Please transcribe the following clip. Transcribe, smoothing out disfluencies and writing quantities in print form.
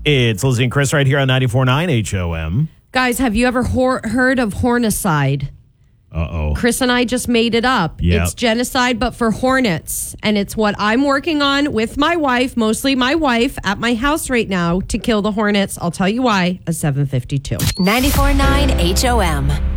It's Lizzie and Chris right here on 94.9 HOM. Guys, have you ever heard of hornicide? Uh-oh. Chris and I just made it up. Yep. It's genocide, but for hornets. And it's what I'm working on with my wife, mostly my wife, at my house right now to kill the hornets. I'll tell you why at 7:52. 94.9 HOM.